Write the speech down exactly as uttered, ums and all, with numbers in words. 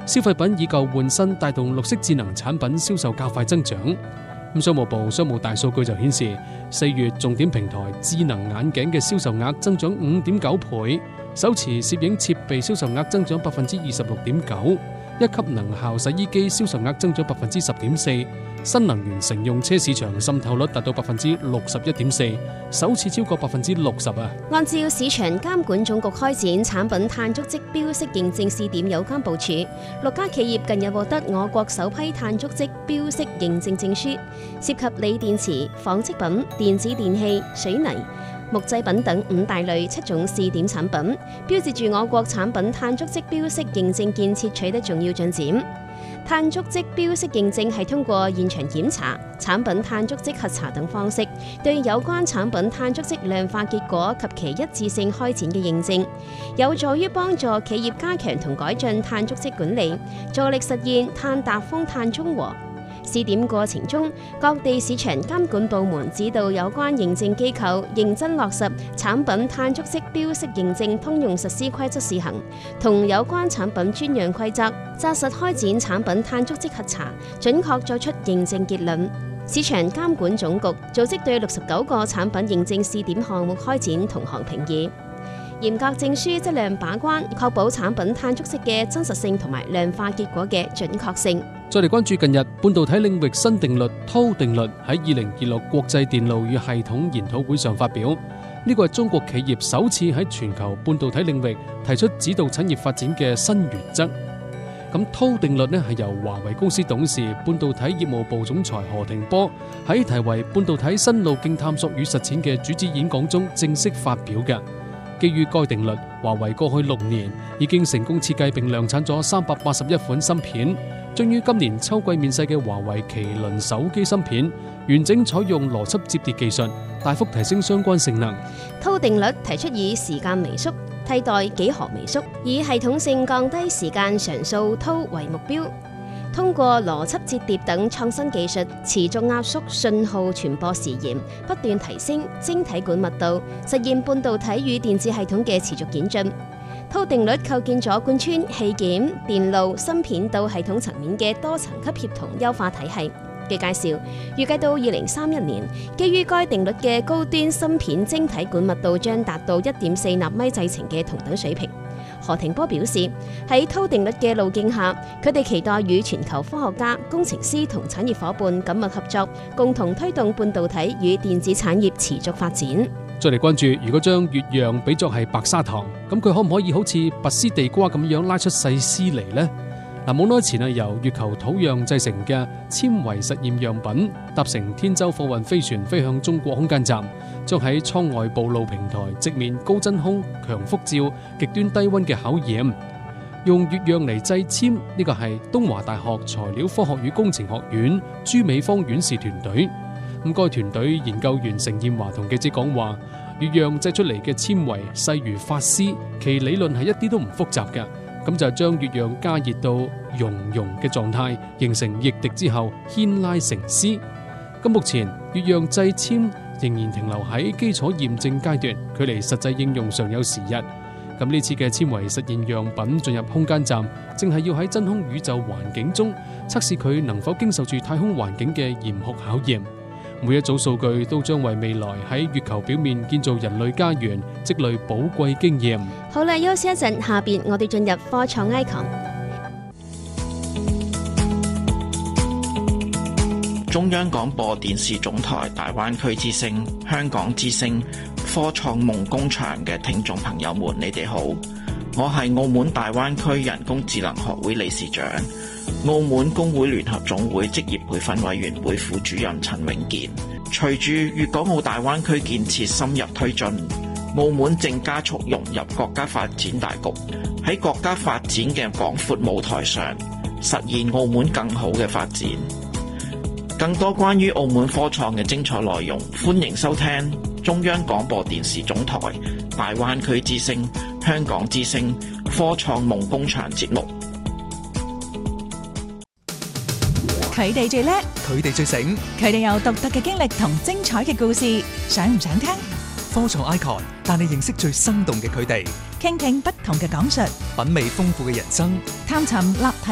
消費品以舊換新，帶動綠色智能產品銷售較快增長。咁商務部商務大數據就顯示，四月重點平台智能眼鏡嘅銷售額增長五點九倍，手持攝影設備銷售額增長百分之二十六點九，一級能效洗衣機銷售額增長百分之十點四，新能源乘用車市場滲透率達到百分之六十一點四，首次超過百分之六十啊！ 按照市場監管總局開展產品碳足跡標識認證試點有關部署，六家企業近日獲得我國首批碳足跡標識認證證書，涉及鋰電池、紡織品、電子電器、水泥、木製品等五大類七種試點產品，標誌住我國產品碳足跡標識認證建設取得重要進展。碳足跡標識認證係通過現場檢查、產品碳足跡核查等方式，對有關產品碳足跡量化結果及其一致性開展嘅認證，有助於幫助企業加強同改進碳足跡管理，助力實現碳達峰、碳中和。試點過程中，各地市場監管部門指導有關認證機構認真落實產品碳足跡標識認證通用實施規則試行，同有關產品專樣規則，紮實開展產品碳足跡核查，準確作出認證結論。市場監管總局組織對六十九個產品認證試點項目開展同行評議，嚴格證書質量把關，確保產品碳足跡嘅真實性同埋量化結果嘅準確性。 再嚟關注近日半導體領域新定律 T O 定律喺二零二六國際電路與系統研討會上發表，呢個係中國企業首次喺全球半導體領域提出指導產業發展嘅新原則。咁 T O 定律呢係由華為公司董事、半導體業務部總裁何庭波喺題為半導體新路徑探索與實踐嘅主旨演講中正式發表嘅。基於該定律，華為過去六年已經成功設計並量產咗三百八十一款芯片，將於今年秋季面世嘅華為麒麟手機芯片完整採用邏輯摺疊技術，大幅提升相關性能。 T O 定律提出以時間微縮替代幾何微縮，以系統性降低時間常數 T O 為目標，通過邏輯摺疊等創新技術，持續壓縮信號傳播時延，不斷提升晶體管密度，實現半導體與電子系統嘅持續演進。T O 定律構建咗貫穿器件、電路、芯片到系統層面嘅多層級協同優化體系嘅介紹。預計到二零三一年，基於該定律嘅高端芯片晶體管密度將達到一點四納米製程嘅同等水平。何庭波表示，喺 T O 定律嘅路徑下，佢哋期待與全球科學家、工程師同產業夥伴緊密合作，共同推動半導體與電子產業持續發展。 再嚟關注，如果將月壤比作係白砂糖，咁佢可唔可以好似拔絲地瓜咁樣拉出細絲嚟呢？嗱，冇耐前啊，由月球土壤製成嘅纖維實驗樣品搭乘天舟貨運飛船飛向中國空間站，將喺艙外暴露平台直面高真空、強輻照、極端低溫嘅考驗。用月壤嚟製纖，呢個係東華大學材料科學與工程學院朱美芳院士團隊。咁該團隊研究員盛燕華同記者講話，月壤製出嚟嘅纖維細如髮絲，其理論係一啲都唔複雜嘅。咁就將月壤加熱到熔融嘅狀態，形成液滴之後牽拉成絲。咁目前月壤製纖仍然停留喺基礎驗證階段，距離實際應用尚有時日。咁呢次嘅纖維實驗樣品進入空間站，正係要喺真空宇宙環境中測試佢能否經受住太空環境嘅嚴酷考驗。每一組數據都將為未來喺月球表面建造人類家園積累寶貴經驗。 好啦，休息一陣，下邊我哋進入科創 icon。 中央廣播電視總台大灣區之聲、香港之聲、科創夢工場嘅聽眾朋友們，你哋好，我係澳門大灣區人工智能學會理事長、澳門工會聯合總會職業培訓委員會副主任陳永健。隨住粵港澳大灣區建設深入推進，澳門正加速融入國家發展大局，喺國家發展嘅廣闊舞台上，實現澳門更好嘅發展。更多關於澳門科創嘅精彩內容，歡迎收聽中央廣播電視總台大灣區之聲、香港之聲科創夢工場節目。 佢哋最叻， 佢哋最醒， 佢哋有獨特嘅經歷同精彩嘅故事，想唔想聽？ 科創 icon 帶你認識最生動嘅佢哋， 傾聽不同嘅講述， 品味豐富嘅人生， 探尋立體